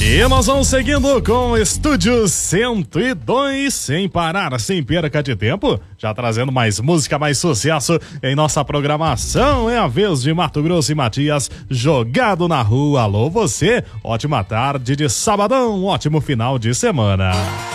E nós vamos seguindo com o Estúdio 102, sem parar, sem perca de tempo, já trazendo mais música, mais sucesso em nossa programação. É a vez de Mato Grosso e Matias, Jogado na Rua. Alô você, ótima tarde de sabadão, ótimo final de semana.